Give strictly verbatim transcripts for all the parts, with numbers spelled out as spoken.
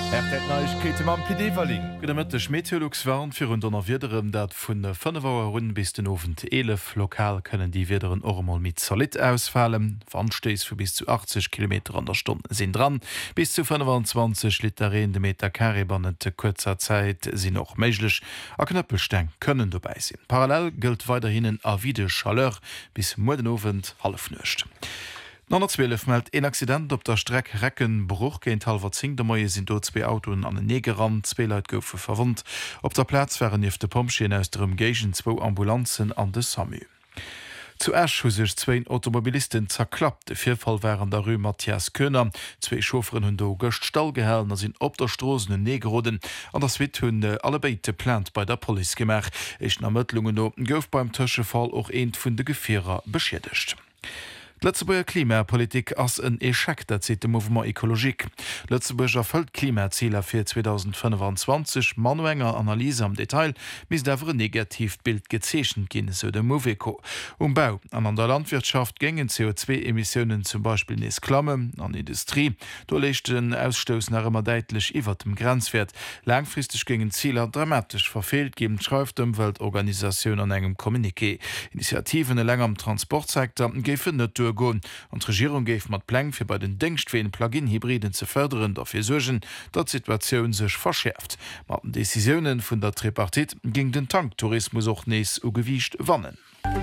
Neuigkeiten am P D-Verling. Gedemëttech Meteorologs waren fir hun annner Wiederem dat vun der fünfwer runden bis den ofwen elf lokal können die Wideren Ormal mit Solid ausfallen. Wandstees für bis zu achtzig Kilometer an der Stunde sind dran. Bis zu fünfundzwanzig Liter de Meter Karibannen te kurzer Zeit sie noch meiglech. A Knöppelstein können dabei sein. Parallel gilt weiterhin a vide Chaleur bis Mordenowend half nøcht. neunhundertzwölf meldt ein Accident op der Strecke Reckenbruch géint Halverzing. Der Moie sind dort zwei Autoen an den Negeran, zwei Leute goufe verwundt. Op der Platz wären jef de Pompschien aus der Umgegend zwei Ambulanzen an de Samu. Zuerst hu sich zwei Automobilisten zerklappt. De Vierfall wären der Rue Matthias Köhner. Zwei Chauffeuren hun do Göcht Stall gehalten, da sind op der Straßen Negeroden. An das Wit hun alle beide plant bei der Polizei gemacht. Ich Ermittlungen no gouf beim Tischefall auch een vun de Gefährer beschädigt. Letzteburger Klimapolitik ass en Echec, dat se dem Mouvement Ökologik. Letzteburger erfüllt Klimazieler fir zweitausendfünfundzwanzig, man enger Analyse am Detail, mis dawer ein Negativbild gezeschen gin, so der Moveco. Umbau an an der Landwirtschaft gängen C O zwei Emissionen zum Beispiel nes Klamme, an Industrie, do lecht den Ausstoß nach immer deitlich iwwer dem Grenzwert. Langfristig gingen Zieler dramatisch verfehlt, geben schreift Umweltorganisation an engem Kommuniqué. Initiativen länger am Transportsektor gefen net An d' Regierung géif mat Pläng fir bei den denkstween Plugin-Hybriden ze förderen, dafir sorgen, dat Situationun sech verschärft. Mat den Decisionen vun der Tripartit ging den Tanktourismus och nees ugewiicht wannen.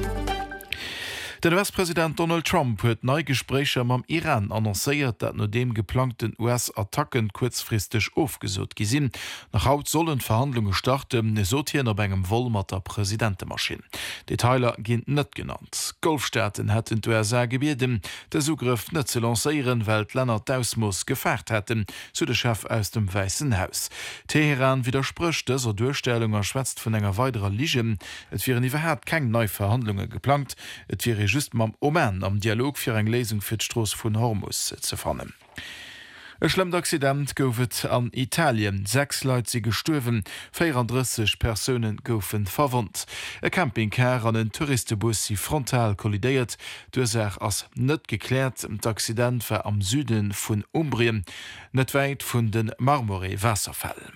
Der U S-Präsident Donald Trump huet neue Gespräche am Iran annoncéiert, dat no dem geplanten U S-Attacken kurzfristig aufgesot gesinn. Nach haut sollen Verhandlungen starten, ne sotieren op engem Wollmatter Präsidentenmaschine. Detailer ginn net genannt. Golfstaaten hätten d U S A gebeten, der Zugriff net ze lanceieren, weil Länder d'Ausmus gefährt hätten, so der Chef aus dem Weißen Haus. Teheran widerspricht dieser Durchstellung, erschwätzt von enger weiterer Ligen. Et wären iwwerhärt keng neue Verhandlungen geplant. Et wäre just mam Oman am Dialog fir eng Lesung fir d'Stross vun Hormus ze fannen. E schlimm Accident goufet an Italien. Sechs Leute sie gestorben, vierunddreißig Personen goufen verwundt. E Campingcar an en Touristenbus sie frontal kollidiert, d'Ursach ass net geklärt. D'Accident war am Süden vun Umbrien, net weit vun den Marmoré-Wasserfällen.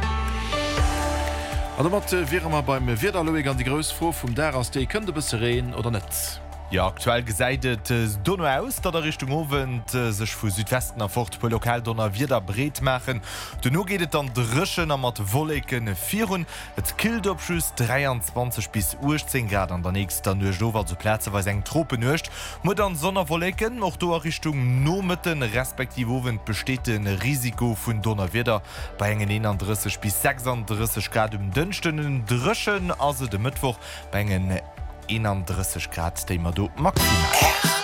An mat wir beim Wiederloig an die Grosfro vum der ass déi kënde besereen oder net. Ja, aktuell gesäidet äh, Donno aus, dat der Richtung Owend äh, sech vu Südwesten erfort po Lokaldonner wieder breet machen. Du no gehtt an Drschen am mat Wolleken virun. Et Kildopschuss dreiundzwanzig bis achtzehn Grad an der nächster Nuchdower zu Plätze weil eng Trope nøcht. Mo an Sonnerwolleken och do Richtung Nometen respektiv Owend besteet ein Risiko vun Donner wieder bei engen einunddreißig bis sechsunddreißig Grad um dünchten Drschen also de Mittwoch bei engen einunddreißig Grad, die man do maximal.